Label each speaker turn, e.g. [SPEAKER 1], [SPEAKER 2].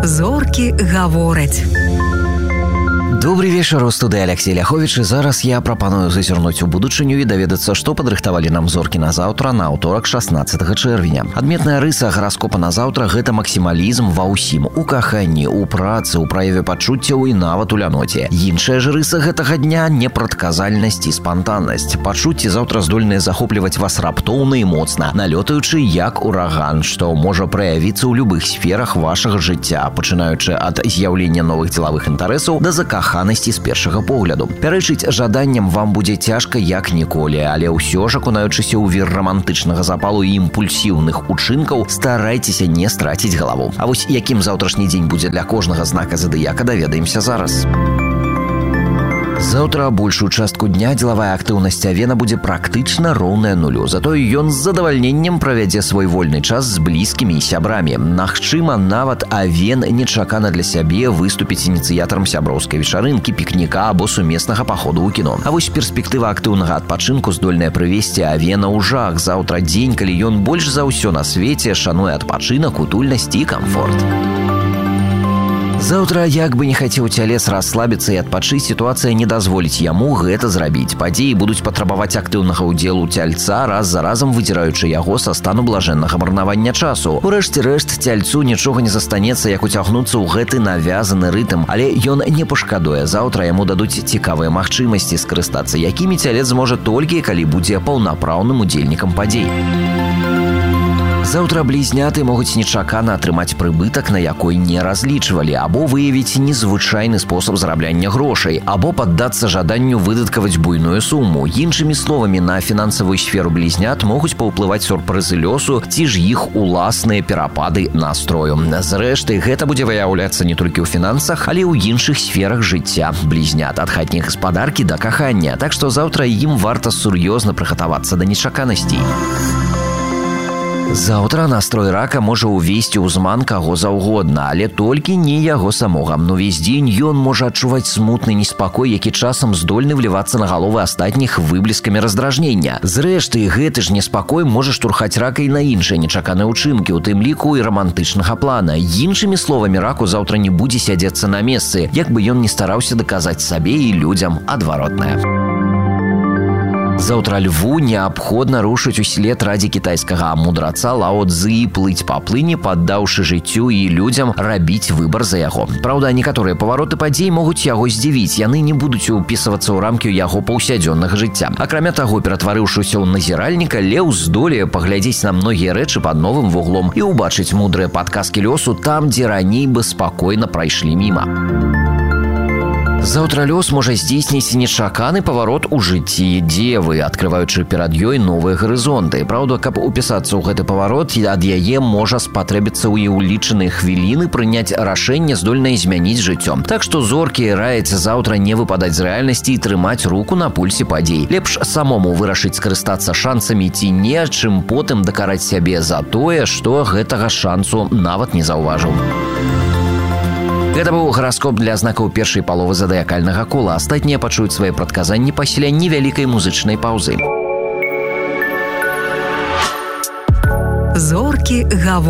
[SPEAKER 1] Зоркі гавораць.
[SPEAKER 2] Добрый вечер, у студии Алексей Ляхович, и зараз я прапаную зазірнуць у будучыню і даведацца, што падрыхтавалі нам зоркі на заўтра, на аўторак 16 чэрвеня. Адметная рыса гараскопа на заўтра – гэта максімалізм ва ўсім, у каханні, у працы, у праяве пачуццяў і нават у ляноце. Іншая ж рыса гэтага дня – непрадказальнасць і спантаннасць. Пачуцці заўтра здольныя захопліваць вас раптоўна і моцна, налётаючы як ураган, што можа праявіцца ў любых сферах вашага жыцця, пачынаючы ад з'яўлення новых дзелавых інтарэсаў да закаханасці з першага погляду. Пярэчыць жаданням вам будзе цяжка як ніколі, але ўсё ж, акунаючыся ў вір рамантычнага запалу і імпульсіўных учынкаў, старайцеся не страціць галаву. А вось якім заўтрашні дзень будзе для кожнага знака задыяка, даведаемся зараз. Заўтра большую частку дня дзелавая актыўнасць Авена будзе практычна роўная нулю. Затое ён з задавальненнем правядзе свой вольны час з блізкімі і сябрамі. Магчыма, нават Авен нечакана для сябе выступіць ініцыятарам сяброўскай вечарынкі, пікніка або сумеснага паходу ў кіно. А вось перспектыва актыўнага адпачынку здольная прывесці Авена ў жах. Заўтра дзень, калі ён больш за ўсё на свеце шануе адпачынак, утульнасць і камфорт. Заўтра, як бы не хацеў цялец расслабіцца і адпачыць, сітуацыя не дазволіць яму гэта зрабіць. Падзеі будуць патрабаваць актыўнага ўдзелу цяльца, раз за разам выдзіраючы яго са стану блажэннага марнавання часу. Урэшце рэшт, цяльцу нічога не застанецца, як уцягнуцца ў гэты навязаны рытм, але ён не пашкадуе. Заўтра яму дадуць цікавыя магчымасці, скарыстацца якімі цялец зможа толькі, калі будзе паўнапраўным удзельнікам падзей. Заўтра блізняты могуць нечакана атрымаць прыбытак, на якой не разлічвалі, або выявіць незвычайны спосаб зарабляення грошай, або паддацца жаданню выдаткаваць буйную суму. Іншымі словамі, на фінансавую сферу блізнят могуць паўплываць сюрпрызы лёсу ці ж іх уласныя перапады настрою. Зрэшты, гэта будзе выяўляцца не толькі ў фінансах, але і ў іншых сферах жыцця блізнят, ад хатняй гаспадаркі да кахання. Так што заўтра ім варта сур'ёзна прыгатавацца да нечаканасцей. Заўтра настрой рака можа ўвесці ўзман каго заўгодна, але толькі не яго самога. Увесь дзень ён можа адчуваць смутны неспакой, які часам здольны влівацца на галовы астатніх выбліскамі раздражнення. Зрэшты, гэты ж неспакой можа штурхаць рака і на іншыя нечаканыя ўчынкі, у тым ліку і рамантычнага плана. Іншымі словамі, раку заўтра не будзе сядзецца на месцы, як бы ён не стараўся даказаць сабе і людзям адваротнае. Заўтра льву неабходна рушыць услед радзе кітайскага мудраца Лао Цзы і плыць па плыні, паддаўшы жыццю і людзям рабіць выбар за яго. Праўда, некаторыя павароты падзей могуць яго здзівіць, яны не будуць упісвацца ў рамкі яго паўсядзённага жыцця. Акрамя таго, ператварыўшыся ў назіральніка, леў здолее паглядзець на многія рэчы пад новым вуглом і ўбачыць мудрыя падказкі лёсу там, дзе раней бы спакойна прайшлі міма. Заўтра лёс можа здзейсніць нечаканы паварот у жыцці дзевы, адкрываючы перад ёй новыя гарызонты. Праўда, каб упісацца ў гэты паварот, ад яе можа спатрэбіцца ў лічаныя хвіліны прыняць рашэнне, здольнае змяніць жыццё. Так што зоркі раяць заўтра не выпадаць з рэальнасці і трымаць руку на пульсе падзей. Лепш самому вырашыць скарыстацца шансамі ці не, чым потым дакараць сябе за тое, што гэтага шансу нават не заўважыў. Гэта быў гараскоп для знакаў першай паловы задыякальнага кола. Астатнія пачуюць свае прадказанні пасля невялікай музычнай паўзы.
[SPEAKER 1] Зоркі гавораць.